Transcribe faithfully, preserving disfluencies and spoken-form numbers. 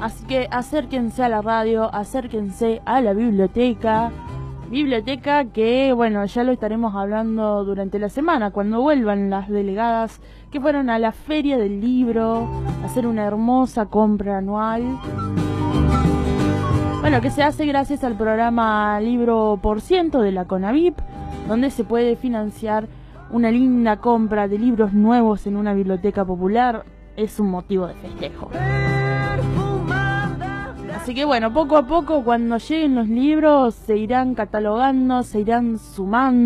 Así que acérquense a la radio, acérquense a la biblioteca. Biblioteca que, bueno, ya lo estaremos hablando durante la semana, cuando vuelvan las delegadas que fueron a la Feria del Libro a hacer una hermosa compra anual. Bueno, que se hace gracias al programa Libro por Ciento de la CONAVIP, donde se puede financiar una linda compra de libros nuevos en una biblioteca popular. Es un motivo de festejo. Así que bueno, poco a poco, cuando lleguen los libros, se irán catalogando, se irán sumando.